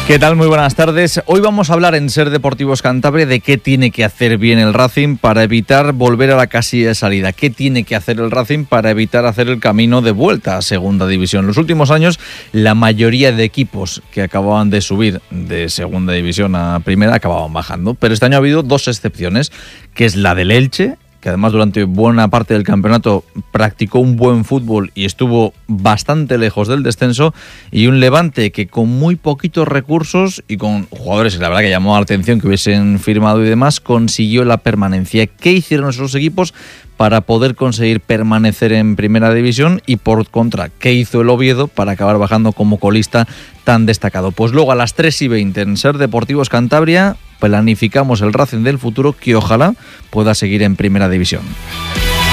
¿Qué tal? Muy buenas tardes. Hoy vamos a hablar en Ser Deportivos Cantabria de qué tiene que hacer bien el Racing para evitar volver a la casilla de salida. ¿Qué tiene que hacer el Racing para evitar hacer el camino de vuelta a Segunda División? En los últimos años, la mayoría de equipos que acababan de subir de Segunda División a Primera acababan bajando. Pero este año ha habido dos excepciones, que es la del Elche, que además durante buena parte del campeonato practicó un buen fútbol y estuvo bastante lejos del descenso, y un Levante que con muy poquitos recursos y con jugadores que la verdad que llamó la atención que hubiesen firmado y demás, consiguió la permanencia. ¿Qué hicieron esos equipos para poder conseguir permanecer en Primera División? Y por contra, ¿qué hizo el Oviedo para acabar bajando como colista tan destacado? Pues luego a las 3:20 en Ser Deportivos Cantabria planificamos el Racing del futuro, que ojalá pueda seguir en Primera División.